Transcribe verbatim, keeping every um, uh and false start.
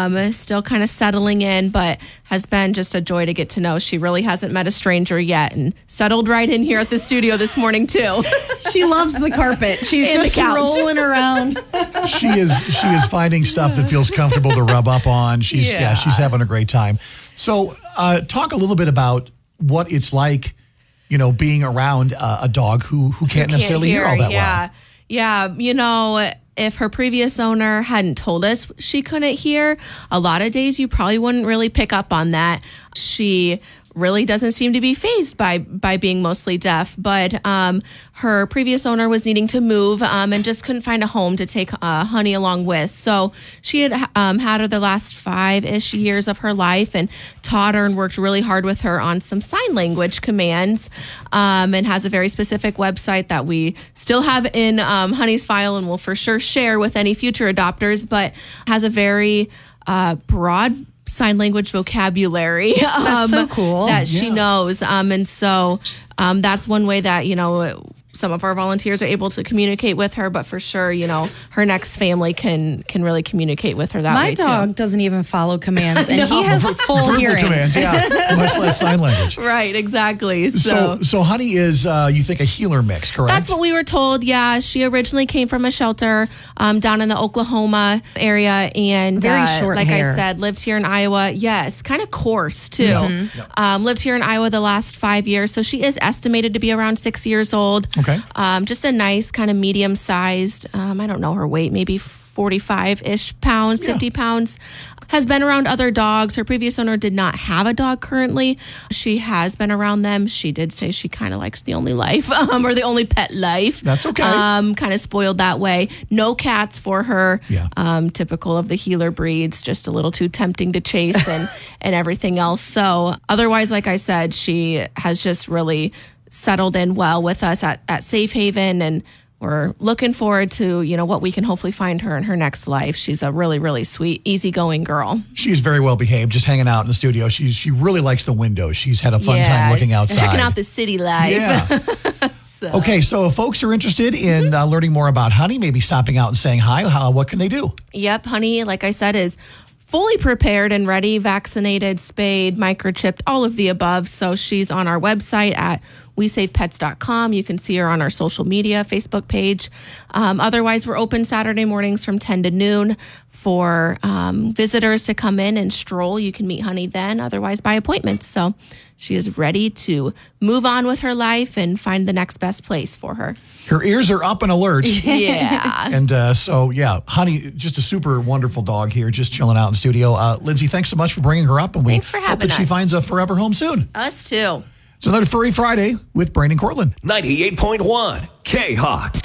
um, still kind of settling in, but has been just a joy to get to know. She really hasn't met a stranger yet and settled right in here at the studio this morning, too. She loves the carpet. She's And the just couch. rolling around. She is she is finding stuff that feels comfortable to rub up on. She's yeah, Yeah. she's having a great time. So, uh, talk a little bit about what it's like, you know, being around uh, a dog who who can't, Can't necessarily hear, all that yeah. well. Yeah, you know, if her previous owner hadn't told us she couldn't hear, a lot of days you probably wouldn't really pick up on that. She really doesn't seem to be fazed by by being mostly deaf, but um, her previous owner was needing to move um, and just couldn't find a home to take uh, Honey along with. So she had um, had her the last five-ish years of her life and taught her and worked really hard with her on some sign language commands, um, and has a very specific website that we still have in um, Honey's file and will for sure share with any future adopters, but has a very uh, broad sign language vocabulary um, That's so cool. that she Yeah. knows. Um, and so um, that's one way that, you know, some of our volunteers are able to communicate with her, but for sure, you know, her next family can can really communicate with her that My way dog too. doesn't even follow commands, and No. he has full Verbal hearing. commands, yeah, much less sign language. Right, exactly. So, So, so Honey is, uh, you think, a healer mix, correct? that's what we were told. Yeah, she originally came from a shelter um, down in the Oklahoma area, and Very uh, short like hair. I said, lived here in Iowa. Yes, kind of coarse too. Yeah. Um, lived here in Iowa the last five years, so she is estimated to be around six years old. Okay. Um, just a nice kind of medium sized. Um, I don't know her weight, maybe forty-five ish pounds, Yeah. fifty pounds. Has been around other dogs. Her previous owner did not have a dog currently. She has been around them. She did say she kind of likes the only life, um, or the only pet life. That's okay. Um, kind of spoiled that way. No cats for her. Yeah. Um, typical of the healer breeds, just a little too tempting to chase and, and everything else. So otherwise, like I said, she has just really settled in well with us at, at Safe Haven, and we're looking forward to, you know, what we can hopefully find her in her next life. She's a really, really sweet, easygoing girl. She's very well behaved, just hanging out in the studio. She's She really likes the windows. She's had a fun Yeah, time looking and outside. checking out the city life. Yeah. So- Okay, so if folks are interested in uh, learning more about Honey, maybe stopping out and saying hi, how, what can they do? Yep, Honey, like I said, is fully prepared and ready, vaccinated, spayed, microchipped, all of the above. So she's on our website at we save pets dot com. You can see her on our social media, Facebook page. Um, otherwise, we're open Saturday mornings from ten to noon for um, visitors to come in and stroll. You can meet Honey then, otherwise by appointments. So she is ready to move on with her life and find the next best place for her. Her ears are up and alert. Yeah. And uh, so, yeah, Honey, just a super wonderful dog here, just chilling out in the studio. Uh, Lindsay, thanks so much for bringing her up. And we Thanks for hope having that she us. finds a forever home soon. Us too. It's another Furry Friday with Brandon Cortland. ninety-eight point one K-Hawk.